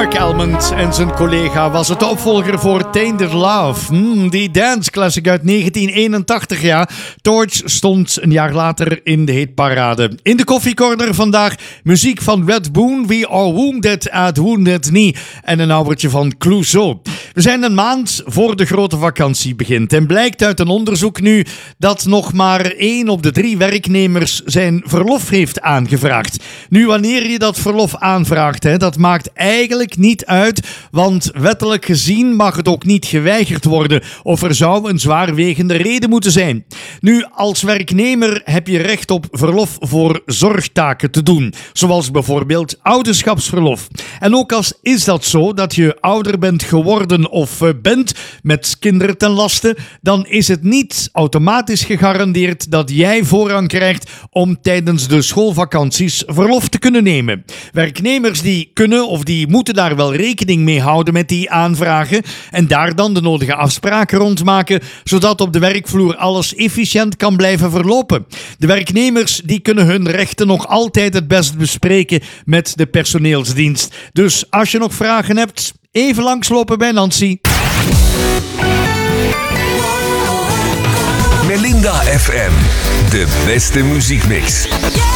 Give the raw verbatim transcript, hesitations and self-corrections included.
Mark Almond en zijn collega was het de opvolger voor Tainted Love. Mm, die dance classic uit negentien eenentachtig, ja. Torch stond een jaar later in de hitparade. In de koffiecorner vandaag muziek van Red Boone, We Are Wounded at Wounded Knee en een oudertje van Clouseau. We zijn een maand voor de grote vakantie begint en blijkt uit een onderzoek nu dat nog maar één op de drie werknemers zijn verlof heeft aangevraagd. Nu, wanneer je dat verlof aanvraagt, hè, dat maakt eigenlijk niet uit, want wettelijk gezien mag het ook niet geweigerd worden of er zou een zwaarwegende reden moeten zijn. Nu, als werknemer heb je recht op verlof voor zorgtaken te doen, zoals bijvoorbeeld ouderschapsverlof. En ook als is dat zo dat je ouder bent geworden of uh, bent met kinderen ten laste, dan is het niet automatisch gegarandeerd dat jij voorrang krijgt om tijdens de schoolvakanties verlof te kunnen nemen. Werknemers die kunnen of die moeten daar wel rekening mee houden met die aanvragen en daar dan de nodige afspraken rond maken, zodat op de werkvloer alles efficiënt kan blijven verlopen. De werknemers die kunnen hun rechten nog altijd het best bespreken met de personeelsdienst. Dus als je nog vragen hebt, even langslopen bij Nancy. Melinda F M, de beste muziekmix.